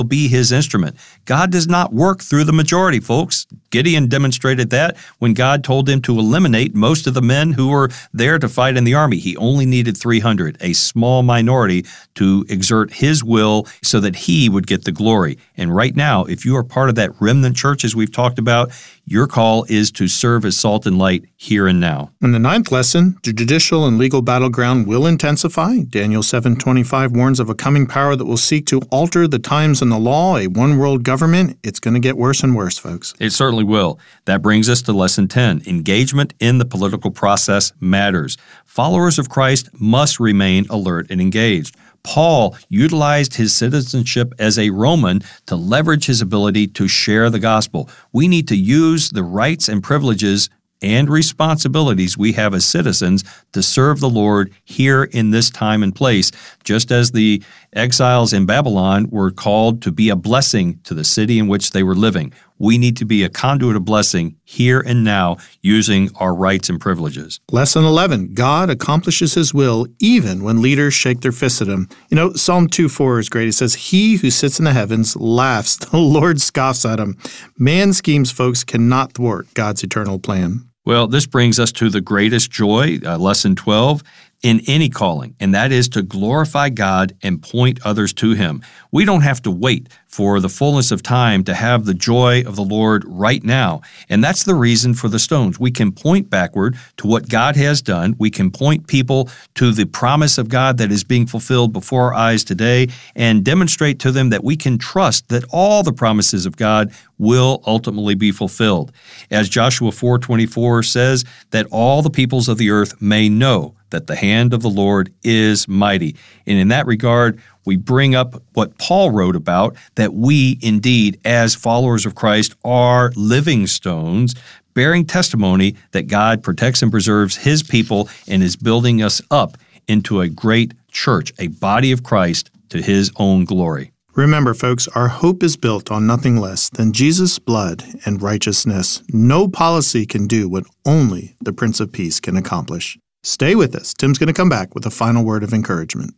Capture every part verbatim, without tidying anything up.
be his instrument. God does not work through the majority, folks. Gideon demonstrated that when God told him to eliminate most of the men who were there to fight in the army. He only needed three hundred, a small minority, to exert his will so that he would get the glory. And right now, if you are part of that remnant church, as we've talked about, your call is to serve as salt and light here and now. In the ninth lesson, the judicial and legal battleground will intensify. Daniel seven twenty-five warns of a coming power that will seek to alter the times and the law, a one-world government. It's going to get worse and worse, folks. It certainly will. That brings us to lesson ten. Engagement in the political process matters. Followers of Christ must remain alert and engaged. Paul utilized his citizenship as a Roman to leverage his ability to share the gospel. We need to use the rights and privileges and responsibilities we have as citizens to serve the Lord here in this time and place, just as the exiles in Babylon were called to be a blessing to the city in which they were living. We need to be a conduit of blessing here and now using our rights and privileges. Lesson eleven, God accomplishes his will even when leaders shake their fists at him. You know, Psalm two four is great. It says, he who sits in the heavens laughs, the Lord scoffs at him. Man's schemes, folks, cannot thwart God's eternal plan. Well, this brings us to the greatest joy, uh, lesson twelve, in any calling, and that is to glorify God and point others to him. We don't have to wait for the fullness of time to have the joy of the Lord right now, and that's the reason for the stones. We can point backward to what God has done. We can point people to the promise of God that is being fulfilled before our eyes today and demonstrate to them that we can trust that all the promises of God will ultimately be fulfilled. As Joshua four twenty-four says, that all the peoples of the earth may know that the hand of the Lord is mighty. And in that regard, we bring up what Paul wrote about, that we indeed, as followers of Christ, are living stones, bearing testimony that God protects and preserves his people and is building us up into a great church, a body of Christ to his own glory. Remember, folks, our hope is built on nothing less than Jesus' blood and righteousness. No policy can do what only the Prince of Peace can accomplish. Stay with us. Tim's going to come back with a final word of encouragement.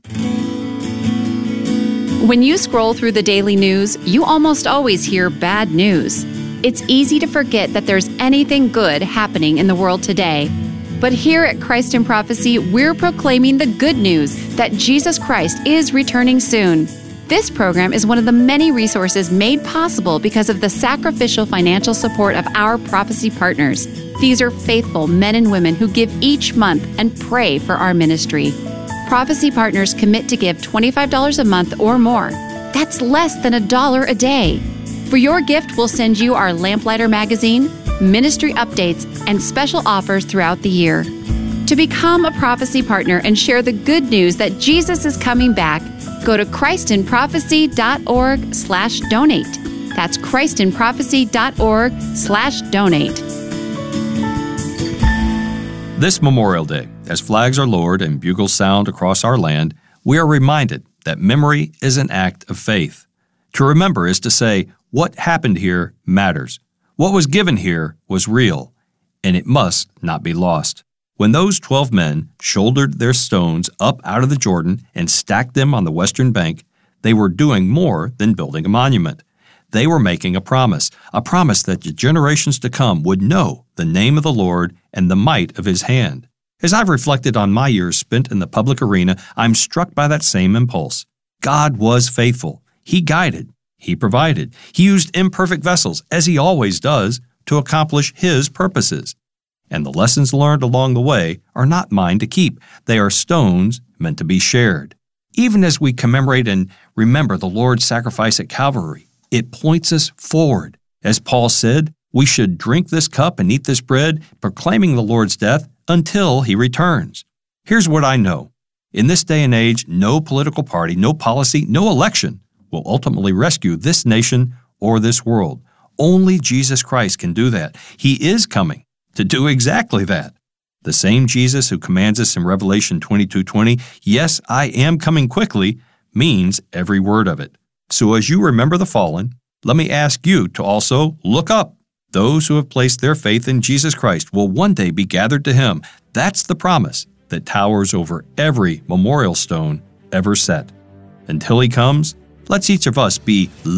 When you scroll through the daily news, you almost always hear bad news. It's easy to forget that there's anything good happening in the world today. But here at Christ in Prophecy, we're proclaiming the good news that Jesus Christ is returning soon. This program is one of the many resources made possible because of the sacrificial financial support of our prophecy partners. These are faithful men and women who give each month and pray for our ministry. Prophecy partners commit to give twenty-five dollars a month or more. That's less than a dollar a day. For your gift, we'll send you our Lamplighter magazine, ministry updates, and special offers throughout the year. To become a prophecy partner and share the good news that Jesus is coming back, go to christinprophecy.org slash donate. That's christinprophecy.org slash donate. This Memorial Day, as flags are lowered and bugles sound across our land, we are reminded that memory is an act of faith. To remember is to say, what happened here matters. What was given here was real, and it must not be lost. When those twelve men shouldered their stones up out of the Jordan and stacked them on the western bank, they were doing more than building a monument. They were making a promise, a promise that the generations to come would know the name of the Lord and the might of his hand. As I've reflected on my years spent in the public arena, I'm struck by that same impulse. God was faithful. He guided. He provided. He used imperfect vessels, as he always does, to accomplish his purposes. And the lessons learned along the way are not mine to keep. They are stones meant to be shared. Even as we commemorate and remember the Lord's sacrifice at Calvary, it points us forward. As Paul said, we should drink this cup and eat this bread, proclaiming the Lord's death until he returns. Here's what I know. In this day and age, no political party, no policy, no election will ultimately rescue this nation or this world. Only Jesus Christ can do that. He is coming to do exactly that. The same Jesus who commands us in Revelation twenty-two twenty, yes, I am coming quickly, means every word of it. So as you remember the fallen, let me ask you to also look up. Those who have placed their faith in Jesus Christ will one day be gathered to him. That's the promise that towers over every memorial stone ever set. Until he comes, let's each of us be